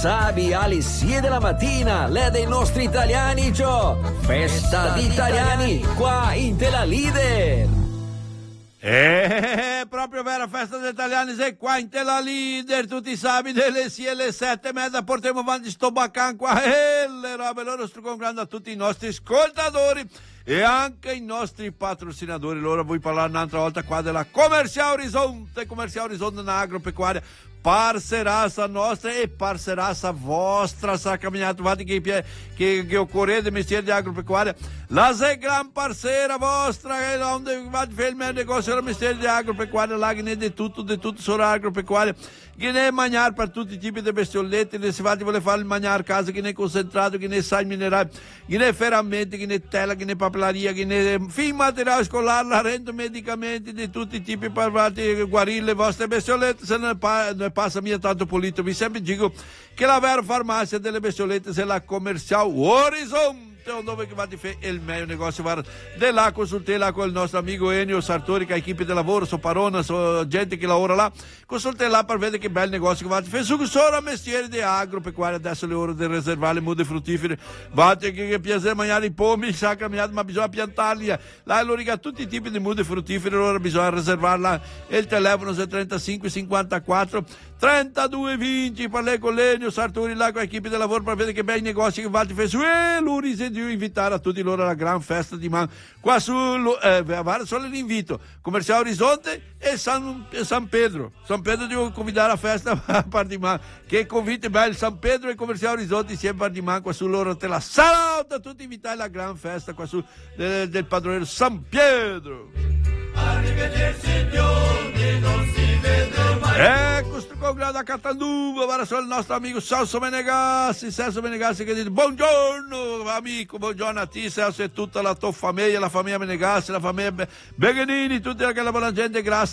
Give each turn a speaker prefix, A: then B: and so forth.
A: sabi, alle 6 della mattina, le dei nostri italiani, Gio. Festa di italiani, qua in Tela Leader.
B: Proprio vera festa degli italiani, sei qua in Tela Leader, tutti i sabiti alle 6 e alle 7:30 portiamo avanti sto baccan qua e le robe, loro sto comprando a tutti i nostri ascoltatori e anche i nostri patrocinatori. Loro vuoi parlare un'altra volta qua della Commerciale Orizzonte agropecuaria, parcerassa nostra e parcerassa vostra, sa camminato, che occorre mestiere di agropecuaria, la sei gran parcera vostra, che onde va a fare il mio negozio del mestiere di agropecuaria, là che ne di tutto solo agropecuaria, che ne mangiare per tutti i tipi di bestioletti, che si va vuole fare il mangiare a casa, che ne concentrato, che ne sai minerali, che ne ferramenti, che ne tela, che ne papelaria, che ne fin materiale scolare, la rendo medicamenti di tutti i tipi per guarire le vostre bestiolette, se ne passa mia tanto pulito. Vi sempre dico che la vera farmacia delle bestiolette è la Commerciale Orizzonte, dove va di fare il meglio negozio della consultela con il nostro amico Ennio Sartori, che ha equipe di lavoro, so parona, so gente che lavora là, consultela per vedere che bel negozio che va di fare su solo mestiere di agropecuaria. Adesso le ore di riservare le mude fruttifere, vate che piace mangiare i pomi, sa camminato, ma bisogna piantarli là, lo riga tutti i tipi di mude fruttifere, allora bisogna riservarla, e il telefono è 35 54 32 20, parlei con l'Ennio Sartori là con l'equipe di lavoro per vedere che bei negozi che va di fare su, e lui di invitare a tutti loro alla gran festa di man qua solo l'invito Commerciale Orizzonte e San Pedro devo convidare a festa a par di man, che convite bello San Pedro e Commerciale Orizzonte insieme a par di man qua su loro te la saluto, tutti invitati alla gran festa qua su del padronello San Pietro. Arrivederci signori, non si vede mai. Ecco sto congrado a Catanduva, verso il nostro amico Celso Menegassi che dice buongiorno amico, buongiorno a te Celso e tutta la tua famiglia, la famiglia Menegassi, la famiglia Beghenini, tutta quella buona gente, grazie